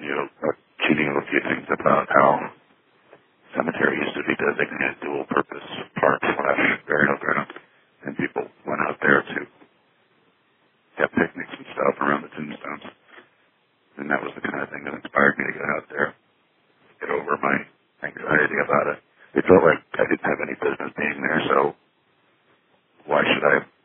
cheating a few things about how cemetery used to be designated dual-purpose park / burial ground, and people went out there to have picnics and stuff around the tombstones. And that was the kind of thing that inspired me to get out there, get over my anxiety about it. It felt like I didn't have any business being there, so why should I